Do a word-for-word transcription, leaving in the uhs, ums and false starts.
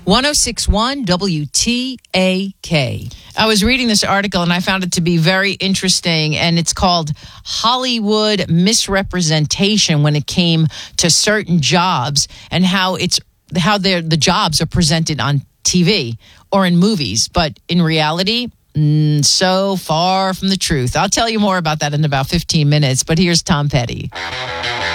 ten sixty-one W T A K. I was reading this article and I found it to be very interesting, and it's called Hollywood Misrepresentation when it came to certain jobs and how it's how the jobs are presented on T V or in movies, but in reality, mm, so far from the truth. I'll tell you more about that in about fifteen minutes, but here's Tom Petty.